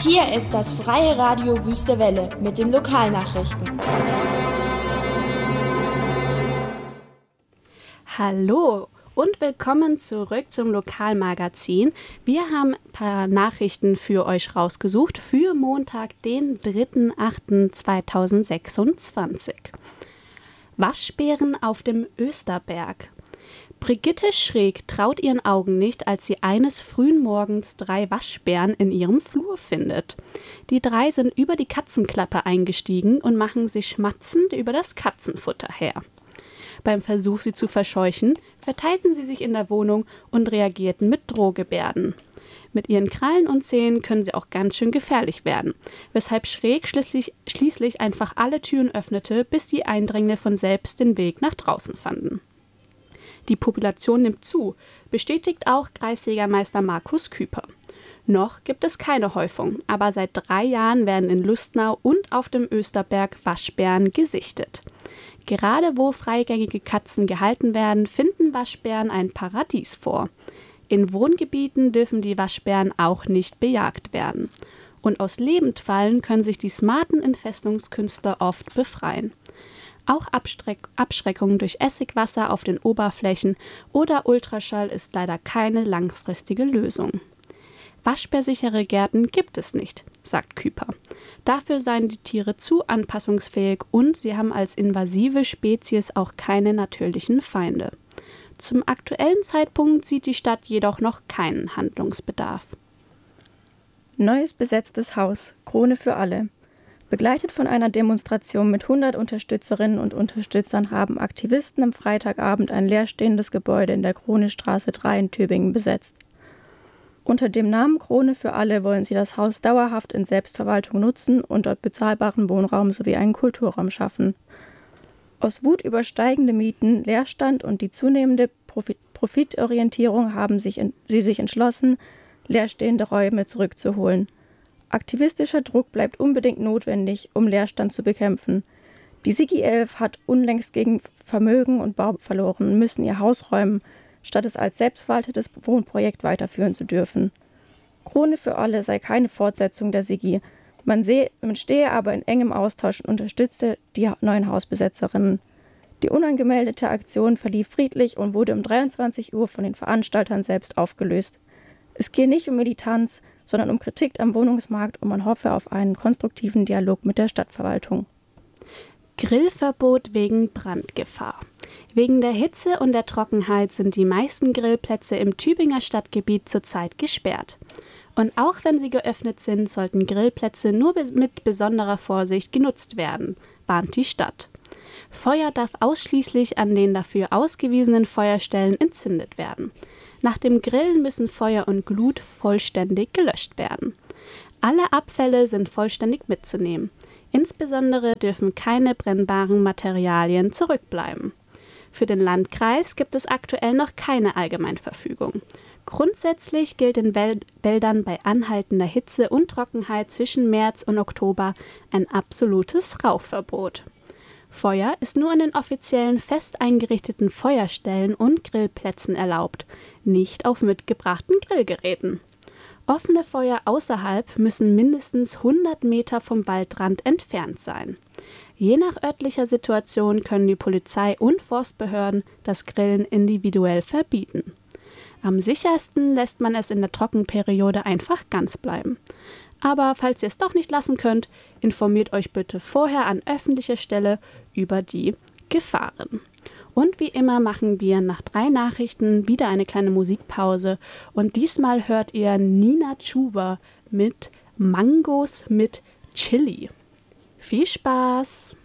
Hier ist das Freie Radio Wüste Welle mit den Lokalnachrichten. Hallo und willkommen zurück zum Lokalmagazin. Wir haben ein paar Nachrichten für euch rausgesucht für Montag, den 3.8.2026. Waschbären auf dem Österberg. Brigitte Schräg traut ihren Augen nicht, als sie eines frühen Morgens 3 Waschbären in ihrem Flur findet. Die 3 sind über die Katzenklappe eingestiegen und machen sich schmatzend über das Katzenfutter her. Beim Versuch, sie zu verscheuchen, verteilten sie sich in der Wohnung und reagierten mit Drohgebärden. Mit ihren Krallen und Zähnen können sie auch ganz schön gefährlich werden, weshalb Schräg schließlich einfach alle Türen öffnete, bis die Eindringlinge von selbst den Weg nach draußen fanden. Die Population nimmt zu, bestätigt auch Kreisjägermeister Markus Küper. Noch gibt es keine Häufung, aber seit 3 Jahren werden in Lustnau und auf dem Österberg Waschbären gesichtet. Gerade wo freigängige Katzen gehalten werden, finden Waschbären ein Paradies vor. In Wohngebieten dürfen die Waschbären auch nicht bejagt werden. Und aus Lebendfallen können sich die smarten Entfesselungskünstler oft befreien. Auch Abschreckung durch Essigwasser auf den Oberflächen oder Ultraschall ist leider keine langfristige Lösung. Waschbärsichere Gärten gibt es nicht, sagt Küper. Dafür seien die Tiere zu anpassungsfähig und sie haben als invasive Spezies auch keine natürlichen Feinde. Zum aktuellen Zeitpunkt sieht die Stadt jedoch noch keinen Handlungsbedarf. Neues besetztes Haus, Krone für alle. Begleitet von einer Demonstration mit 100 Unterstützerinnen und Unterstützern haben Aktivisten am Freitagabend ein leerstehendes Gebäude in der Kronestraße 3 in Tübingen besetzt. Unter dem Namen Krone für alle wollen sie das Haus dauerhaft in Selbstverwaltung nutzen und dort bezahlbaren Wohnraum sowie einen Kulturraum schaffen. Aus Wut über steigende Mieten, Leerstand und die zunehmende Profitorientierung haben sie sich entschlossen, leerstehende Räume zurückzuholen. Aktivistischer Druck bleibt unbedingt notwendig, um Leerstand zu bekämpfen. Die Sigi 11 hat unlängst gegen Vermögen und Bau verloren und müssen ihr Haus räumen, statt es als selbstverwaltetes Wohnprojekt weiterführen zu dürfen. Krone für alle sei keine Fortsetzung der Sigi. Man stehe aber in engem Austausch und unterstütze die neuen Hausbesetzerinnen. Die unangemeldete Aktion verlief friedlich und wurde um 23 Uhr von den Veranstaltern selbst aufgelöst. Es gehe nicht um Militanz, sondern um Kritik am Wohnungsmarkt und man hoffe auf einen konstruktiven Dialog mit der Stadtverwaltung. Grillverbot wegen Brandgefahr. Wegen der Hitze und der Trockenheit sind die meisten Grillplätze im Tübinger Stadtgebiet zurzeit gesperrt. Und auch wenn sie geöffnet sind, sollten Grillplätze nur mit besonderer Vorsicht genutzt werden, warnt die Stadt. Feuer darf ausschließlich an den dafür ausgewiesenen Feuerstellen entzündet werden. Nach dem Grillen müssen Feuer und Glut vollständig gelöscht werden. Alle Abfälle sind vollständig mitzunehmen. Insbesondere dürfen keine brennbaren Materialien zurückbleiben. Für den Landkreis gibt es aktuell noch keine Allgemeinverfügung. Grundsätzlich gilt in Wäldern bei anhaltender Hitze und Trockenheit zwischen März und Oktober ein absolutes Rauchverbot. Feuer ist nur an den offiziellen fest eingerichteten Feuerstellen und Grillplätzen erlaubt, nicht auf mitgebrachten Grillgeräten. Offene Feuer außerhalb müssen mindestens 100 Meter vom Waldrand entfernt sein. Je nach örtlicher Situation können die Polizei und Forstbehörden das Grillen individuell verbieten. Am sichersten lässt man es in der Trockenperiode einfach ganz bleiben. Aber falls ihr es doch nicht lassen könnt, informiert euch bitte vorher an öffentlicher Stelle über die Gefahren. Und wie immer machen wir nach 3 Nachrichten wieder eine kleine Musikpause. Und diesmal hört ihr Nina Chuba mit Mangos mit Chili. Viel Spaß!